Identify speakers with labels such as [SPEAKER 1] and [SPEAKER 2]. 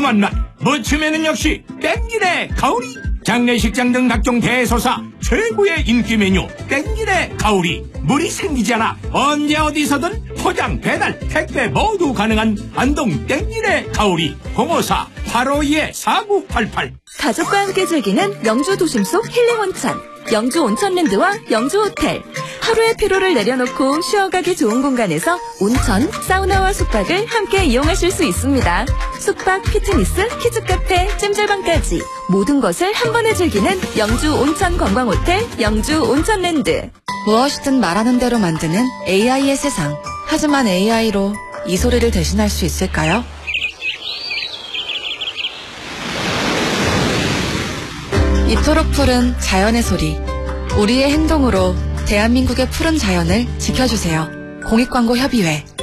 [SPEAKER 1] 달콤한 맛, 무침에는 역시 땡기네 가오리. 장례식장 등 각종 대소사 최고의 인기 메뉴 땡기네 가오리. 물이 생기지 않아 언제 어디서든 포장, 배달, 택배 모두 가능한 안동 땡기네 가오리. 054-852-4988.
[SPEAKER 2] 가족과 함께 즐기는 영주 도심 속 힐링 온천, 영주 온천랜드와 영주 호텔. 하루의 피로를 내려놓고 쉬어가기 좋은 공간에서 온천, 사우나와 숙박을 함께 이용하실 수 있습니다. 숙박, 피트니스, 키즈카페, 찜질방까지 모든 것을 한 번에 즐기는 영주 온천 관광호텔 영주 온천랜드.
[SPEAKER 3] 무엇이든 말하는 대로 만드는 AI의 세상. 하지만 AI로 이 소리를 대신할 수 있을까요? 이토록 푸른 자연의 소리. 우리의 행동으로 대한민국의 푸른 자연을 지켜주세요. 공익광고협의회.